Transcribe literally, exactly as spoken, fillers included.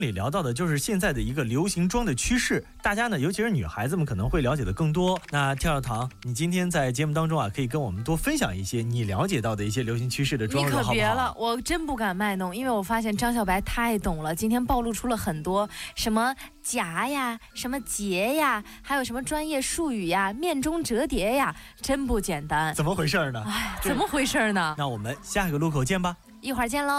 里聊到的就是现在的一个流行妆的趋势，大家呢，尤其是女孩子们可能会了解的更多。那跳跳糖，你今天在节目当中啊，可以跟我们多分享一些你了解到的一些流行趋势的妆容， 你可别了， 好不好？ 我真不敢卖弄，因为我发现张小白太懂了，今天暴露出了很多什么夹呀、什么结呀，还有什么专业术语呀、面中折叠呀，真不简单。 怎么回事呢？ 哎，怎么回事呢？ 那我们下一个路口见吧， 一会儿见喽。